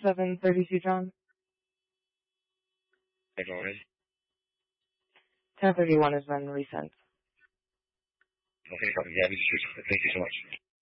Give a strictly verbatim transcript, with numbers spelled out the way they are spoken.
seven thirty-two, John. Thank you already. ten thirty-one has been resent. Okay, copy. Yeah, we just, thank you so much.